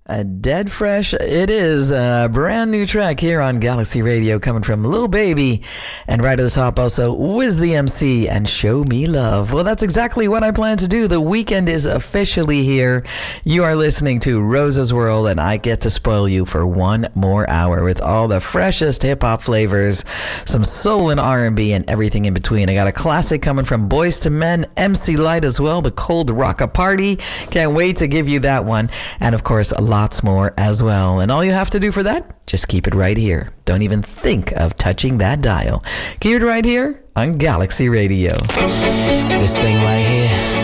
Dead Fresh, it is a brand new track here on Galaxy Radio coming from Lil Baby. And right at the top also, Wiz the MC and Show Me Love. Well, that's exactly what I plan to do. The weekend is officially here. You are listening to Rosa's World and I get to spoil you for one more hour with all the freshest hip-hop flavors, some soul and R&B and everything in between. I got a classic coming from Boyz II Men, MC Lyte as well, the Cold Rocka Party. Can't wait to give you that one. And of course, lots more as well. And all you have to do for that, just keep it right here. Don't even think of touching that dial. Keep it right here on Galaxy Radio. This thing right here